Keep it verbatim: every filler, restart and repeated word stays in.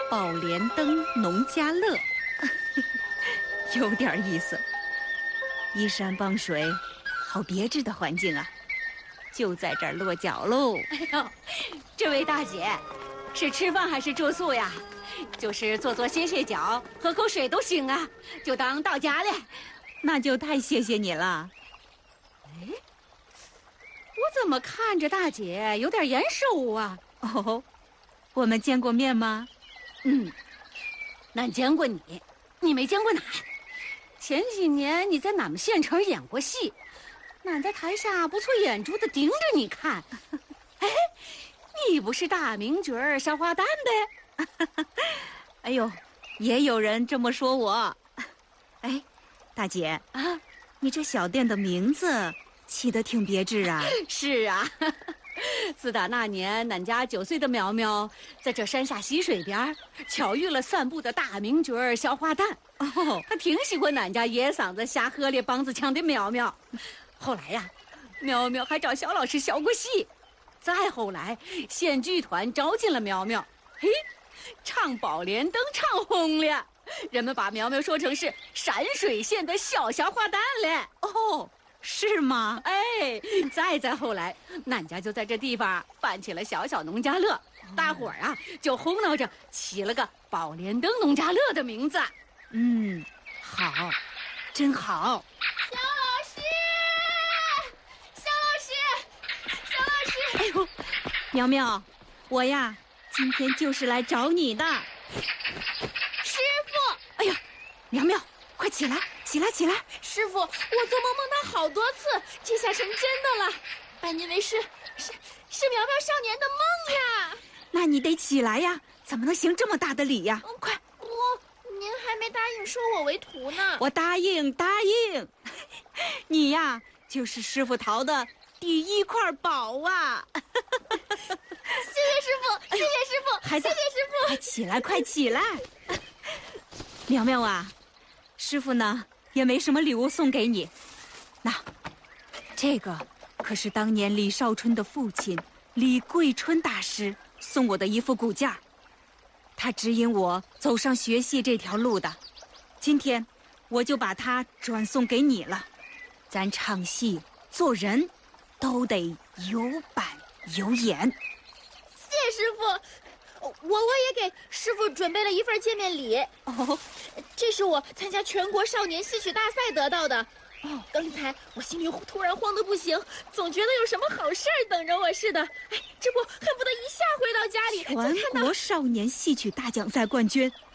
宝莲灯农家乐，有点意思。依山傍水，好别致的环境啊！就在这儿落脚喽。 哎呦，这位大姐，是吃饭还是住宿呀？就是坐坐歇歇脚，喝口水都行啊，就当到家了。 那就太谢谢你了。 哎，我怎么看着大姐有点眼熟啊？ 哦，我们见过面吗？ 嗯，俺见过你，你没见过俺。前几年你在俺们县城演过戏，俺在台下不错眼珠子盯着你看。哎，你不是大名角儿小花旦呗？ 哎呦，也有人这么说我。哎，大姐啊， 你这小店的名字起得挺别致啊。 是啊，自打那年俺家九岁的苗苗在这山下溪水边巧遇了散步的大名角儿小花旦， 哦， 他挺喜欢俺家野嗓子瞎喝咧梆子腔的苗苗。后来呀，苗苗还找小老师学过戏，再后来县剧团招进了苗苗，嘿，唱宝莲灯唱红了，人们把苗苗说成是山水县的小小花旦了。 哦，是吗？ 哎，再再后来，俺家就在这地方办起了小小农家乐，哦、大伙儿啊就哄闹着起了个宝莲灯农家乐的名字。 嗯，好，真好。 小老师，小老师，小老师！ 哎呦，苗苗，我呀，今天就是来找你的。 师傅！ 哎呀，苗苗，快起来，起来，起来！ 师傅，我做梦梦到好多次，这下成真的了，拜您为师，是是苗苗少年的梦呀。 那你得起来呀，怎么能行这么大的礼呀？ 嗯、 快！ 我，您还没答应收我为徒呢。 我答应，答应。你呀，就是师傅淘的第一块宝啊！ 谢谢师傅，谢谢师傅， 孩子， 谢谢师傅。 快起来，快起来！苗苗啊，师傅呢也没什么礼物送给你。那，这个可是当年李少春的父亲李桂春大师送我的一副骨件儿，他指引我走上学戏这条路的。今天我就把它转送给你了。咱唱戏做人都得有板有眼。 谢谢师傅，我我也给师傅准备了一份见面礼。 哦， 这是我参加全国少年戏曲大赛得到的。哦，刚才我心里突然慌得不行，总觉得有什么好事儿等着我似的。哎，这不恨不得一下回到家里就看到全国少年戏曲大奖赛冠军